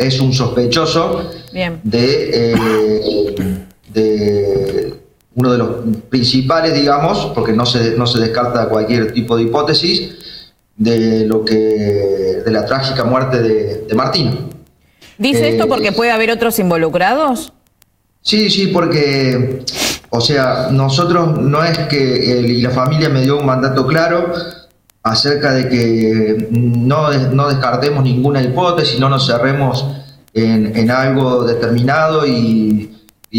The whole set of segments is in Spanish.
es un sospechoso de uno de los principales, digamos, porque no se descarta cualquier tipo de hipótesis de la trágica muerte de Martina. ¿Dice esto porque puede haber otros involucrados? Sí, porque, o sea, nosotros no es que y la familia me dio un mandato claro acerca de que no descartemos ninguna hipótesis, no nos cerremos en algo determinado y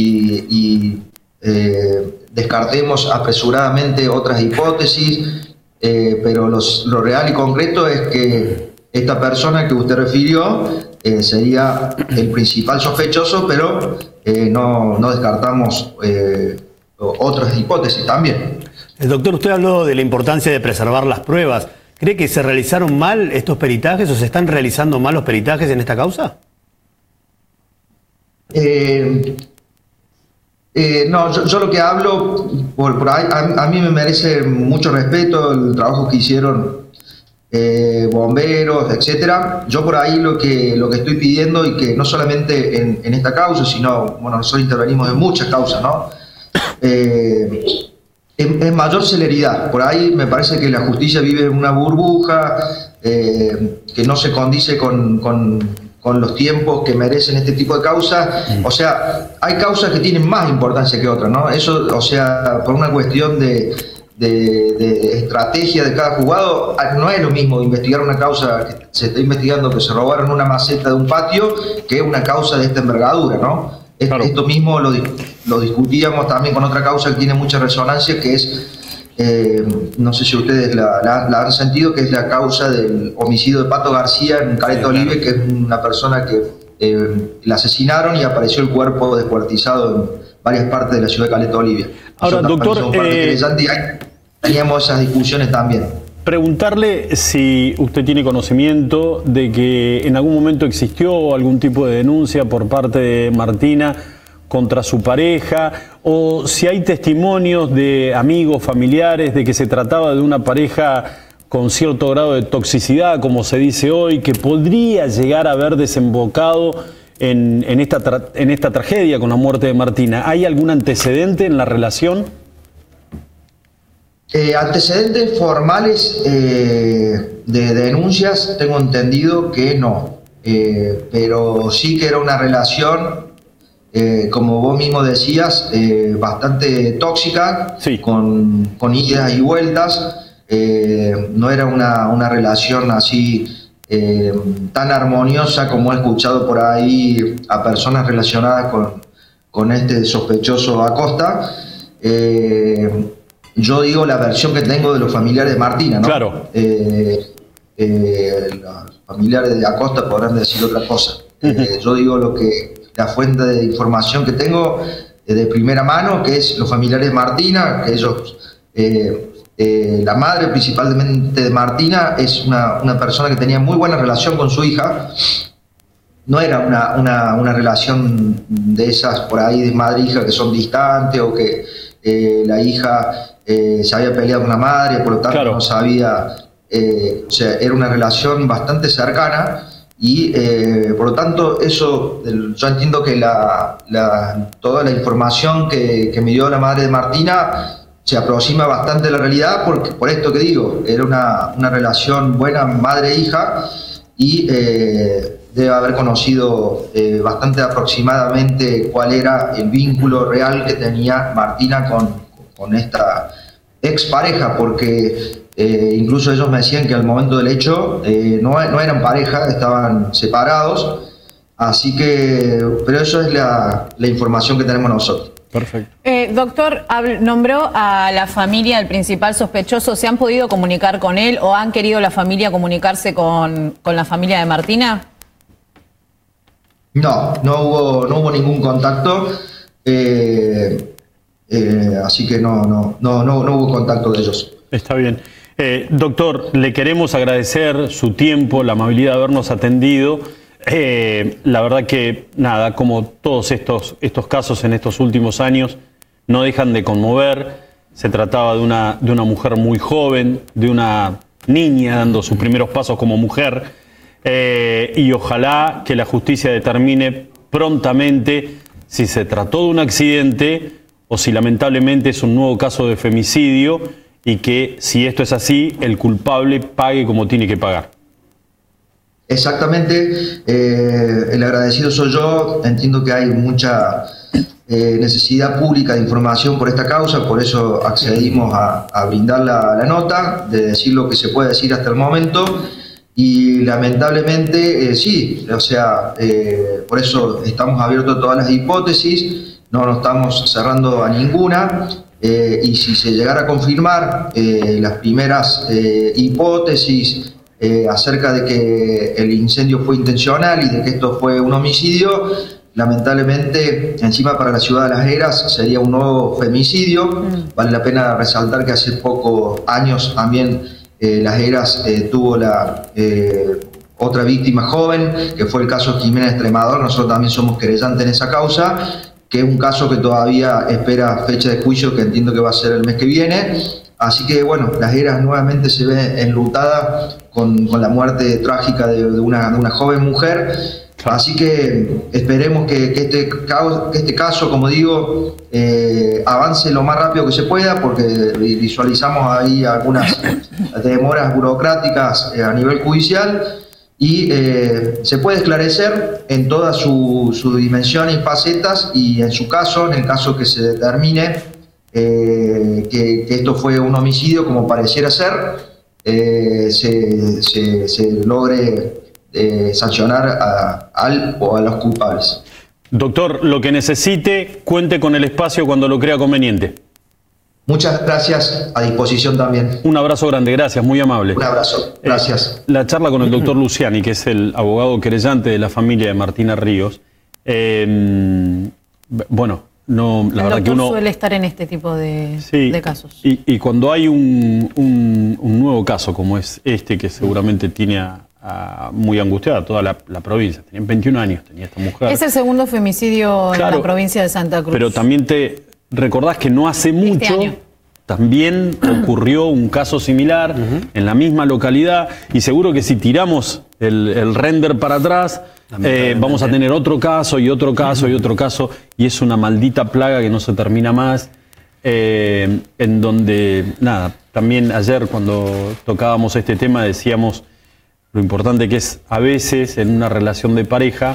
descartemos apresuradamente otras hipótesis, pero lo real y concreto es que esta persona que usted refirió sería el principal sospechoso, pero no descartamos otras hipótesis también. Doctor, usted habló de la importancia de preservar las pruebas. ¿Cree que se realizaron mal estos peritajes o se están realizando mal los peritajes en esta causa? No, yo lo que hablo, por ahí, a mí me merece mucho respeto el trabajo que hicieron bomberos, etcétera. Yo por ahí lo que estoy pidiendo, y que no solamente en esta causa, sino, bueno, nosotros intervenimos en muchas causas, ¿no? Es mayor celeridad. Por ahí me parece que la justicia vive en una burbuja que no se condice con los tiempos que merecen este tipo de causas. O sea, hay causas que tienen más importancia que otras, ¿no? Eso, o sea, por una cuestión de estrategia de cada juzgado, no es lo mismo investigar una causa que se está investigando que se robaron una maceta de un patio que una causa de esta envergadura, ¿no? Claro. Esto mismo lo discutíamos también con otra causa que tiene mucha resonancia, que es, no sé si ustedes la han sentido, que es la causa del homicidio de Pato García en Caleta Olivia, que es una persona que la asesinaron y apareció el cuerpo descuartizado en varias partes de la ciudad de Caleta Olivia. Ahora, doctor, teníamos esas discusiones también. Preguntarle si usted tiene conocimiento de que en algún momento existió algún tipo de denuncia por parte de Martina contra su pareja, o si hay testimonios de amigos, familiares, de que se trataba de una pareja con cierto grado de toxicidad, como se dice hoy, que podría llegar a haber desembocado en esta tragedia con la muerte de Martina. ¿Hay algún antecedente en la relación? Antecedentes formales de denuncias tengo entendido que no, pero sí que era una relación, como vos mismo decías, bastante tóxica, sí, con idas y vueltas. No era una relación así tan armoniosa como he escuchado por ahí a personas relacionadas con este sospechoso Acosta. Yo digo la versión que tengo de los familiares de Martina, ¿no? Claro. Los familiares de Acosta podrán decir otra cosa. Yo digo la fuente de información que tengo de primera mano, que es los familiares de Martina, que ellos, la madre principalmente de Martina, es una persona que tenía muy buena relación con su hija. No era una relación de esas por ahí de madre-hija que son distantes, o que la hija se había peleado con la madre, por lo tanto claro, no sabía, o sea, era una relación bastante cercana y por lo tanto eso, yo entiendo que toda la información que me dio la madre de Martina se aproxima bastante a la realidad, porque por esto que digo, era una relación buena madre-hija y debe haber conocido bastante aproximadamente cuál era el vínculo real que tenía Martina con esta expareja, porque incluso ellos me decían que al momento del hecho no eran pareja, estaban separados, así que, pero eso es la información que tenemos nosotros. Perfecto. Doctor, nombró a la familia del principal sospechoso. ¿Se han podido comunicar con él o han querido la familia comunicarse con la familia de Martina? No hubo ningún contacto, así que no hubo contacto de ellos. Está bien. Doctor, le queremos agradecer su tiempo, la amabilidad de habernos atendido. La verdad que, nada, como todos estos casos en estos últimos años, no dejan de conmover. Se trataba de una mujer muy joven, de una niña dando sus primeros pasos como mujer. Y ojalá que la justicia determine prontamente si se trató de un accidente o si lamentablemente es un nuevo caso de femicidio, y que, si esto es así, el culpable pague como tiene que pagar. Exactamente, el agradecido soy yo. Entiendo que hay mucha necesidad pública de información por esta causa, por eso accedimos a brindar la nota, de decir lo que se puede decir hasta el momento, y lamentablemente sí, o sea, por eso estamos abiertos a todas las hipótesis, no nos estamos cerrando a ninguna. Y si se llegara a confirmar las primeras hipótesis acerca de que el incendio fue intencional y de que esto fue un homicidio, lamentablemente, encima para la ciudad de Las Heras sería un nuevo femicidio. Vale la pena resaltar que hace pocos años también Las Heras tuvo otra víctima joven, que fue el caso Jimena Extremador. Nosotros también somos querellantes en esa causa, que es un caso que todavía espera fecha de juicio, que entiendo que va a ser el mes que viene. Así que bueno, Las Heras nuevamente se ve enlutada con la muerte trágica de una joven mujer. Así que esperemos que este caso, como digo, avance lo más rápido que se pueda, porque visualizamos ahí algunas demoras burocráticas a nivel judicial. Y se puede esclarecer en toda su dimensión y facetas, y en su caso, en el caso que se determine que esto fue un homicidio como pareciera ser, se logre sancionar al o a los culpables. Doctor, lo que necesite, cuente con el espacio cuando lo crea conveniente. Muchas gracias, a disposición también. Un abrazo grande, gracias, muy amable. Un abrazo, gracias. La charla con el doctor Luciani, que es el abogado querellante de la familia de Martina Ríos. Bueno, no, la verdad que uno suele estar en este tipo de casos. Y cuando hay un nuevo caso como es este, que seguramente tiene muy angustiada a toda la provincia. Tenían 21 años, tenía esta mujer. Es el segundo femicidio en la provincia de Santa Cruz. Pero también te recordás que no hace mucho también ocurrió un caso similar en la misma localidad, y seguro que si tiramos el render para atrás vamos a tener otro caso y otro caso y otro caso, y es una maldita plaga que no se termina más, en donde, nada, también ayer cuando tocábamos este tema decíamos lo importante que es a veces en una relación de pareja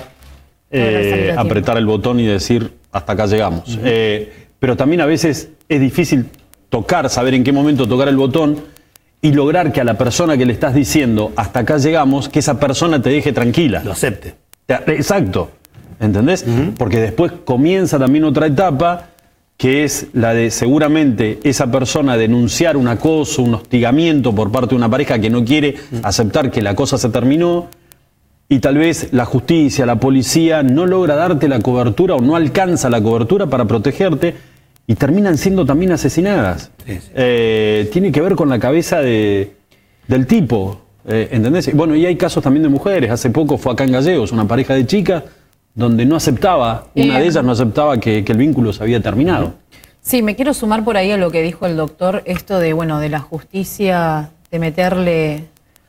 apretar el botón y decir hasta acá llegamos. Pero también a veces es difícil saber en qué momento tocar el botón y lograr que a la persona que le estás diciendo hasta acá llegamos, que esa persona te deje tranquila. Lo acepte. Exacto. ¿Entendés? Porque después comienza también otra etapa, que es la de seguramente esa persona denunciar un acoso, un hostigamiento por parte de una pareja que no quiere aceptar que la cosa se terminó, y tal vez la justicia, la policía no logra darte la cobertura o no alcanza la cobertura para protegerte, y terminan siendo también asesinadas. Tiene que ver con la cabeza del tipo, ¿entendés? Bueno, y hay casos también de mujeres. Hace poco fue acá en Gallegos una pareja de chicas donde no aceptaba, una de ellas no aceptaba que el vínculo se había terminado. Sí, me quiero sumar por ahí a lo que dijo el doctor, esto de, bueno, de la justicia, de meterle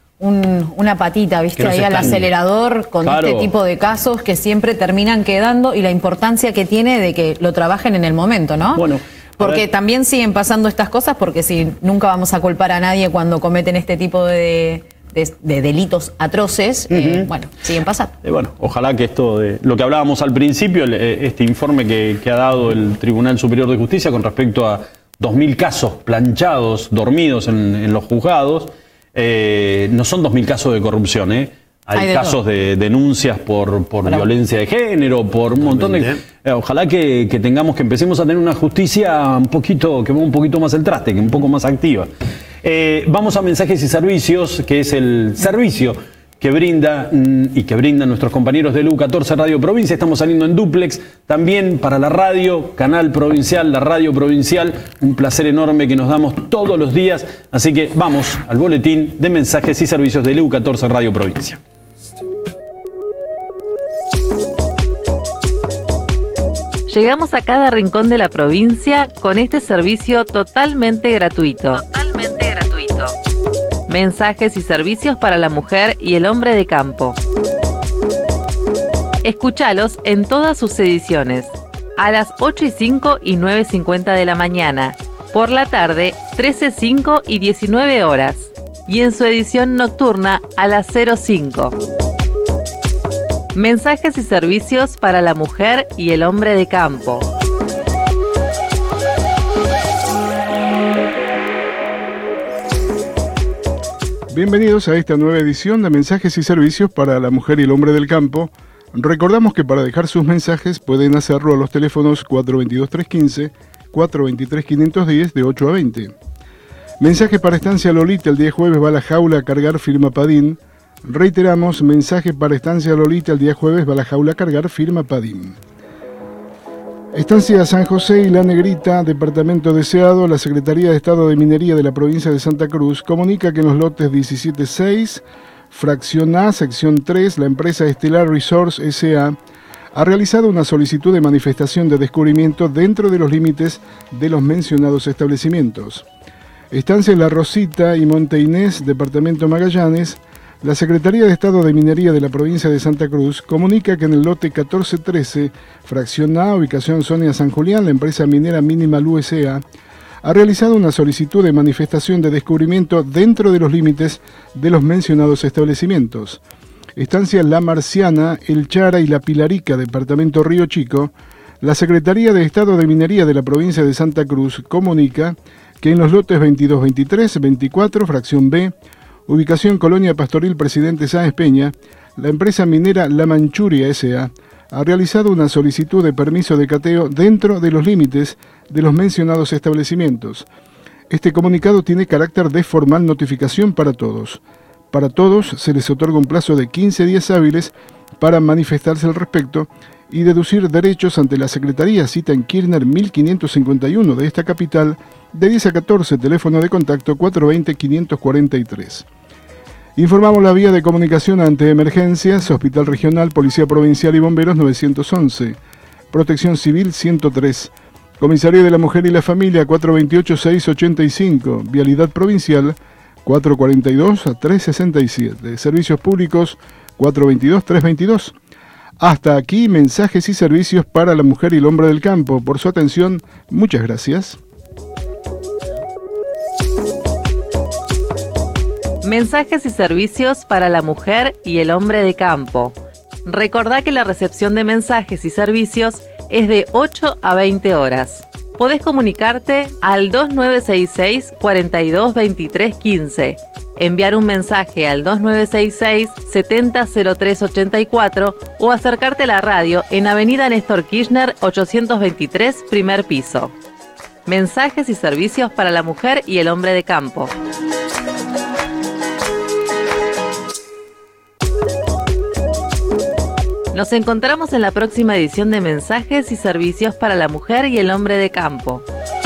una patita, ¿viste? Ahí al acelerador con este tipo de casos que siempre terminan quedando, y la importancia que tiene de que lo trabajen en el momento, ¿no? Bueno, porque también siguen pasando estas cosas, porque si nunca vamos a culpar a nadie cuando cometen este tipo de delitos atroces, bueno, siguen pasando. Bueno, ojalá que esto de lo que hablábamos al principio, este informe que ha dado el Tribunal Superior de Justicia con respecto a 2.000 casos planchados, dormidos en los juzgados, no son 2.000 casos de corrupción, hay casos de denuncias por violencia de género, por un montón de... ojalá que empecemos a tener una justicia que va un poquito más al traste, que un poco más activa. Vamos a mensajes y servicios, que es el servicio que brindan nuestros compañeros de LU14 Radio Provincia. Estamos saliendo en dúplex también para la radio, Canal Provincial, la radio provincial. Un placer enorme que nos damos todos los días. Así que vamos al boletín de mensajes y servicios de LU14 Radio Provincia. Llegamos a cada rincón de la provincia con este servicio totalmente gratuito. Mensajes y servicios para la mujer y el hombre de campo. Escúchalos en todas sus ediciones, a las 8:05 y 9:50 de la mañana, por la tarde 13:05 y 19 horas, y en su edición nocturna a las 05. Mensajes y servicios para la mujer y el hombre de campo. Bienvenidos a esta nueva edición de Mensajes y Servicios para la Mujer y el Hombre del Campo. Recordamos que para dejar sus mensajes pueden hacerlo a los teléfonos 422-315, 423-510 de 8 a 20. Mensaje para Estancia Lolita, el día jueves va a la jaula a cargar firma Padín. Reiteramos, mensaje para Estancia Lolita, el día jueves va a la jaula a cargar firma Padín. Estancia San José y La Negrita, departamento deseado, la Secretaría de Estado de Minería de la provincia de Santa Cruz comunica que en los lotes 17.6, fracción A, sección 3, la empresa Estelar Resource S.A. ha realizado una solicitud de manifestación de descubrimiento dentro de los límites de los mencionados establecimientos. Estancia La Rosita y Monte Inés, departamento Magallanes, la Secretaría de Estado de Minería de la provincia de Santa Cruz comunica que en el lote 1413, fracción A, ubicación Sonia San Julián, la empresa minera Minimal USA ha realizado una solicitud de manifestación de descubrimiento dentro de los límites de los mencionados establecimientos. Estancia La Marciana, El Chara y La Pilarica, departamento Río Chico, la Secretaría de Estado de Minería de la provincia de Santa Cruz comunica que en los lotes 22, 23, 24, fracción B, ubicación Colonia Pastoril Presidente Sáenz Peña, la empresa minera La Manchuria S.A. ha realizado una solicitud de permiso de cateo dentro de los límites de los mencionados establecimientos. Este comunicado tiene carácter de formal notificación para todos. Para todos se les otorga un plazo de 15 días hábiles para manifestarse al respecto y deducir derechos ante la Secretaría, cita en Kirchner 1551 de esta capital, de 10 a 14, teléfono de contacto 420-543. Informamos la vía de comunicación ante emergencias, Hospital Regional, Policía Provincial y Bomberos 911, Protección Civil 103, Comisaría de la Mujer y la Familia 428-685, Vialidad Provincial 442-367, Servicios Públicos 422-322. Hasta aquí, mensajes y servicios para la mujer y el hombre del campo. Por su atención, muchas gracias. Mensajes y servicios para la mujer y el hombre de campo. Recordá que la recepción de mensajes y servicios es de 8 a 20 horas. Podés comunicarte al 2966 42 23 15, enviar un mensaje al 2966 70 03 84 o acercarte a la radio en Avenida Néstor Kirchner 823, primer piso. Mensajes y servicios para la mujer y el hombre de campo. Nos encontramos en la próxima edición de Mensajes y Servicios para la Mujer y el Hombre de Campo.